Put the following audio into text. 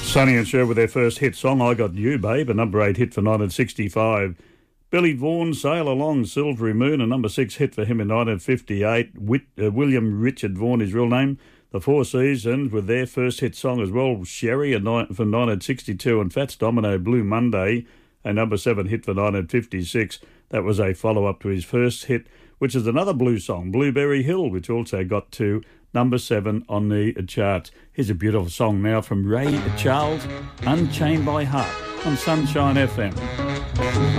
Sonny and Cher with their first hit song, I Got You, Babe, a number 8 hit for 1965. Billy Vaughan, Sail Along, Silvery Moon, a number 6 hit for him in 1958. William Richard Vaughan, his real name. The Four Seasons with their first hit song as well, Sherry, from 1962, and Fats Domino, Blue Monday, a number 7 hit for 1956. That was a follow-up to his first hit, which is another blues song, Blueberry Hill, which also got to number 7 on the charts. Here's a beautiful song now from Ray Charles, Unchained by Heart, on Sunshine FM.